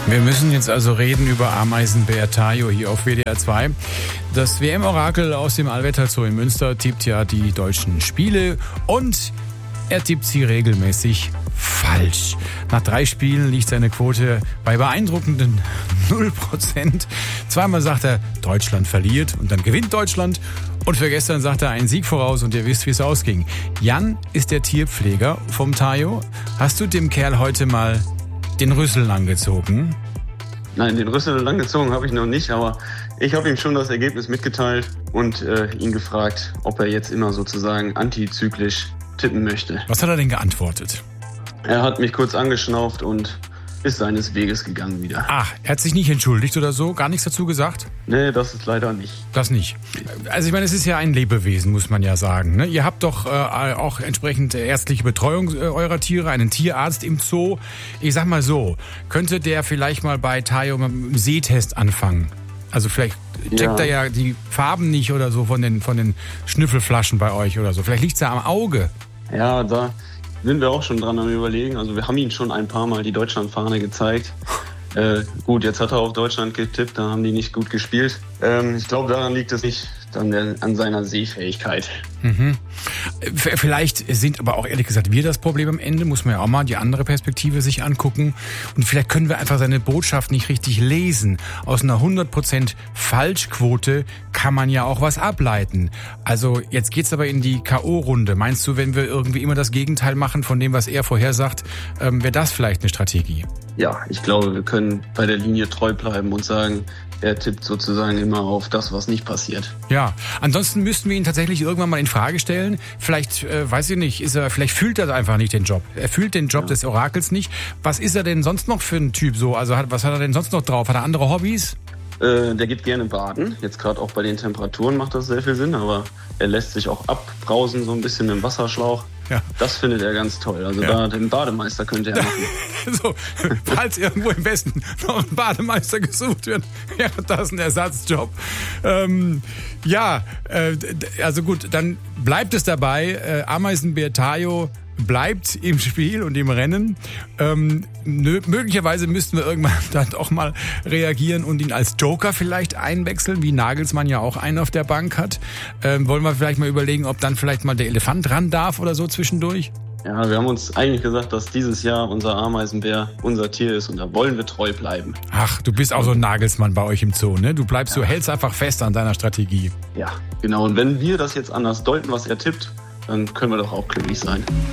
Wir müssen jetzt also reden über Ameisenbär Tayo hier auf WDR 2. Das WM-Orakel aus dem Allwetter Zoo in Münster tippt ja die deutschen Spiele und er tippt sie regelmäßig falsch. Nach 3 Spielen liegt seine Quote bei beeindruckenden 0%. Zweimal sagt er, Deutschland verliert und dann gewinnt Deutschland. Und für gestern sagt er einen Sieg voraus und ihr wisst, wie es ausging. Jan ist der Tierpfleger vom Tayo. Hast du dem Kerl heute mal den Rüssel langgezogen? Nein, den Rüssel langgezogen habe ich noch nicht, aber ich habe ihm schon das Ergebnis mitgeteilt und ihn gefragt, ob er jetzt immer sozusagen antizyklisch tippen möchte. Was hat er denn geantwortet? Er hat mich kurz angeschnauft und ist seines Weges gegangen wieder. Ach, er hat sich nicht entschuldigt oder so? Gar nichts dazu gesagt? Nee, das ist leider nicht. Das nicht. Also ich meine, es ist ja ein Lebewesen, muss man ja sagen. Ne? Ihr habt doch auch entsprechend ärztliche Betreuung eurer Tiere, einen Tierarzt im Zoo. Ich sag mal so, könnte der vielleicht mal bei Tayo mit einem Sehtest anfangen? Also vielleicht checkt er ja die Farben nicht oder so von den Schnüffelflaschen bei euch oder so. Vielleicht liegt's ja am Auge. Ja, da sind wir auch schon dran am Überlegen. Also wir haben ihm schon ein paar Mal die Deutschlandfahne gezeigt. Gut, jetzt hat er auf Deutschland getippt, da haben die nicht gut gespielt. Ich glaube, daran liegt es nicht an seiner Sehfähigkeit. Mhm. Vielleicht sind aber auch ehrlich gesagt wir das Problem am Ende, muss man ja auch mal die andere Perspektive sich angucken. Und vielleicht können wir einfach seine Botschaft nicht richtig lesen. Aus einer 100% Falschquote kann man ja auch was ableiten. Also jetzt geht's aber in die K.O.-Runde. Meinst du, wenn wir irgendwie immer das Gegenteil machen von dem, was er vorhersagt, wäre das vielleicht eine Strategie? Ja, ich glaube, wir können bei der Linie treu bleiben und sagen, er tippt sozusagen immer auf das, was nicht passiert. Ja, ansonsten müssten wir ihn tatsächlich irgendwann mal in Frage stellen. Vielleicht, weiß ich nicht, vielleicht fühlt er einfach nicht den Job. Er fühlt den Job des Orakels nicht. Was ist er denn sonst noch für ein Typ so? Also was hat er denn sonst noch drauf? Hat er andere Hobbys? Der geht gerne baden. Jetzt gerade auch bei den Temperaturen macht das sehr viel Sinn, aber er lässt sich auch abbrausen so ein bisschen mit dem Wasserschlauch. Ja. Das findet er ganz toll. Also da den Bademeister könnte er machen. So, falls irgendwo im Westen noch ein Bademeister gesucht wird, wäre das ein Ersatzjob. Also gut, dann bleibt es dabei. Ameisenbär Tayo bleibt im Spiel und im Rennen. Möglicherweise müssten wir irgendwann dann auch mal reagieren und ihn als Joker vielleicht einwechseln, wie Nagelsmann ja auch einen auf der Bank hat. Wollen wir vielleicht mal überlegen, ob dann vielleicht mal der Elefant ran darf oder so zwischendurch? Ja, wir haben uns eigentlich gesagt, dass dieses Jahr unser Ameisenbär unser Tier ist und da wollen wir treu bleiben. Ach, du bist auch so ein Nagelsmann bei euch im Zoo, ne? Du hältst einfach fest an deiner Strategie. Ja, genau. Und wenn wir das jetzt anders deuten, was er tippt, dann können wir doch auch glücklich sein.